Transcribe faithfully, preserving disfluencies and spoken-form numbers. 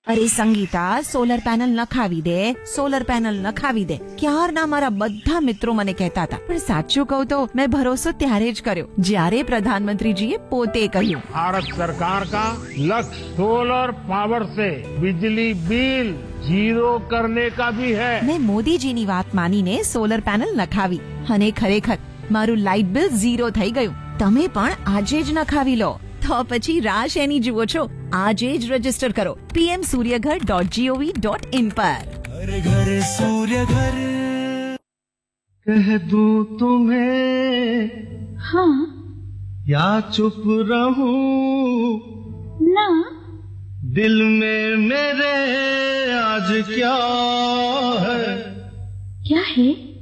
અરે Sangeeta, solar panel નખાવી દે, solar panel નખાવી દે. ક્યારના મારા બધા મિત્રો મને કહેતા હતા, પણ સાચું કહું તો મેં ભરોસો ત્યારે જ કર્યો જ્યારે પ્રધાનમંત્રીજીએ પોતે કહ્યું, भारत सरकार का लक्ष्य सोलर पावर से बिजली बिल जीरो करने का भी है। મેં મોદીજીની વાત માનીને સોલર પેનલ નખાવી અને ખરેખર મારું લાઇટ બિલ ઝીરો થઈ ગયું. તમે પણ આજે જ નખાવી લો. તો પછી રાહ શેની જુઓ છો? આજે જ રજીસ્ટર કરો PM Suryaghar dot GOV dot in પર. घर घर सूर्य घर कह दूं तुम्हें, हाँ या चुप रहूं ना, दिल में मेरे आज क्या है, क्या है?